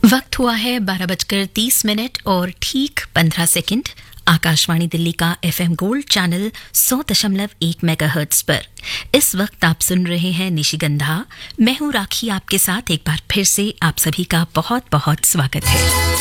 वक्त हुआ है 12:30 और ठीक 15 सेकंड। आकाशवाणी दिल्ली का FM गोल्ड चैनल 100.1 मेगाहर्ट्ज पर इस वक्त आप सुन रहे हैं निशिगंधा। मैं हूं राखी, आपके साथ एक बार फिर से आप सभी का बहुत बहुत स्वागत है।